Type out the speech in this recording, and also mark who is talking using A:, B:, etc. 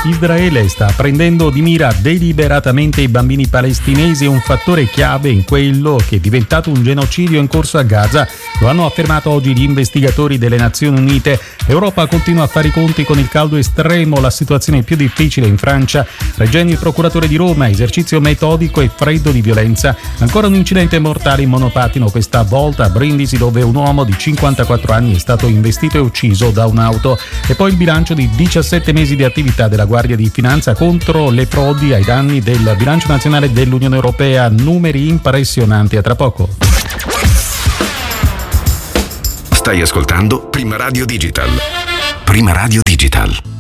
A: Israele sta prendendo di mira deliberatamente i bambini palestinesi, un fattore chiave in quello che è diventato un genocidio in corso a Gaza. Lo hanno affermato oggi gli investigatori delle Nazioni Unite. L'Europa continua a fare i conti con il caldo estremo, la situazione più difficile in Francia. Regeni, il procuratore di Roma, esercizio metodico e freddo di violenza. Ancora un incidente mortale in monopattino, questa volta a Brindisi, dove un uomo di 54 anni è stato investito e ucciso da un'auto. E poi il bilancio di 17 mesi di attività della Guardia di Finanza contro le frodi ai danni del bilancio nazionale dell'Unione Europea. Numeri impressionanti. A tra poco.
B: Stai ascoltando Prima Radio Digital. Prima Radio Digital.